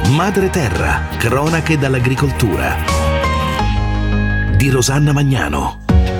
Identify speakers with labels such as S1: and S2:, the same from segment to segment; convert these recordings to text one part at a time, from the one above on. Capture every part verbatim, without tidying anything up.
S1: Madre Terra, cronache dall'agricoltura di Rosanna Magnano.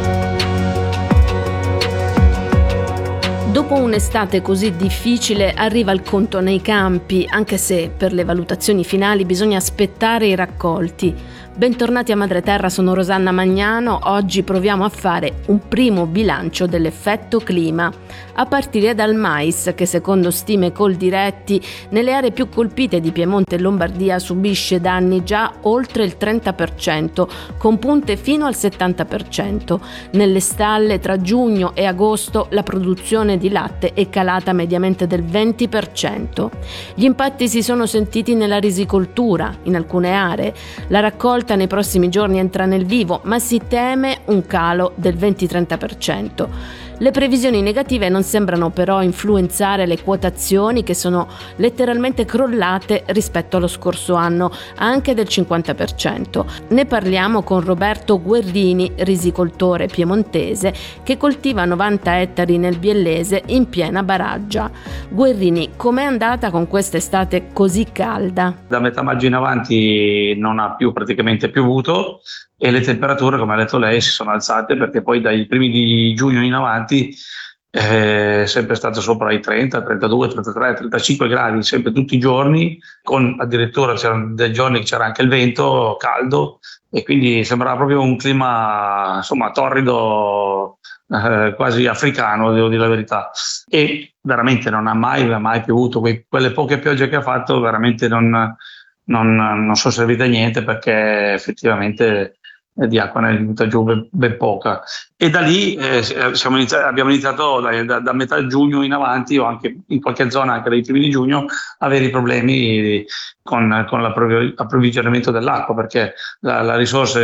S2: Dopo un'estate così difficile arriva il conto nei campi, anche se per le valutazioni finali bisogna aspettare i raccolti. Bentornati a Madre Terra, sono Rosanna Magnano. Oggi proviamo a fare un primo bilancio dell'effetto clima, a partire dal mais che secondo stime Coldiretti nelle aree più colpite di Piemonte e Lombardia subisce danni già oltre il trenta per cento, con punte fino al settanta per cento. Nelle stalle tra giugno e agosto la produzione di latte è calata mediamente del venti per cento. Gli impatti si sono sentiti nella risicoltura. In alcune aree la raccolta nei prossimi giorni entra nel vivo, ma si teme un calo del venti-trenta per cento. Le previsioni negative non sembrano però influenzare le quotazioni, che sono letteralmente crollate rispetto allo scorso anno, anche del cinquanta per cento. Ne parliamo con Roberto Guerrini, risicoltore piemontese, che coltiva novanta ettari nel Biellese in piena baraggia. Guerrini, com'è andata con quest'estate così calda?
S3: Da metà maggio in avanti non ha più praticamente piovuto e le temperature, come ha detto lei, si sono alzate, perché poi dai primi di giugno in avanti è sempre stato sopra i trenta, trentadue, trentatré, trentacinque gradi, sempre tutti i giorni, con addirittura c'erano dei giorni che c'era anche il vento caldo, e quindi sembrava proprio un clima insomma torrido, eh, quasi africano, devo dire la verità. E veramente non ha mai, mai piovuto. Que- quelle poche piogge che ha fatto veramente non, non, non sono servite a niente, perché effettivamente di acqua ne è venuta giù ben, ben poca. E da lì eh, siamo iniziati, abbiamo iniziato da, da, da metà giugno in avanti, o anche in qualche zona anche dai primi di giugno, a avere i problemi con, con l'approvvigionamento dell'acqua, perché la, la risorsa